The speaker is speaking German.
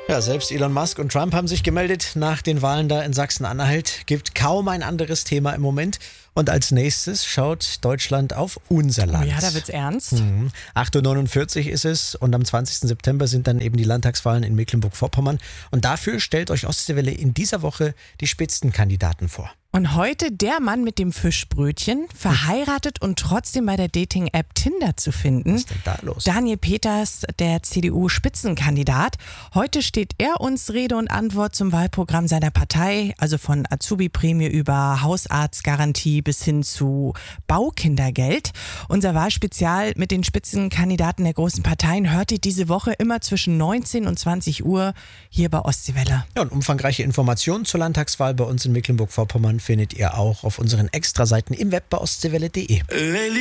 Ja, selbst Elon Musk und Trump haben sich gemeldet nach den Wahlen da in Sachsen-Anhalt. Gibt kaum ein anderes Thema im Moment. Und als nächstes schaut Deutschland auf unser Land. Oh ja, da wird's ernst. 8.49 Uhr ist es und am 20. September sind dann eben die Landtagswahlen in Mecklenburg-Vorpommern. Und dafür stellt euch Ostseewelle in dieser Woche die Spitzenkandidaten vor. Und heute der Mann mit dem Fischbrötchen, verheiratet und trotzdem bei der Dating-App Tinder zu finden. Was ist denn da los? Daniel Peters, der CDU-Spitzenkandidat. Heute steht er uns Rede und Antwort zum Wahlprogramm seiner Partei, also von Azubi-Prämie über Hausarztgarantie bis hin zu Baukindergeld. Unser Wahlspezial mit den Spitzenkandidaten der großen Parteien hört ihr diese Woche immer zwischen 19 und 20 Uhr hier bei Ostseewelle. Ja, und umfangreiche Informationen zur Landtagswahl bei uns in Mecklenburg-Vorpommern findet ihr auch auf unseren Extraseiten im Web bei ostseewelle.de.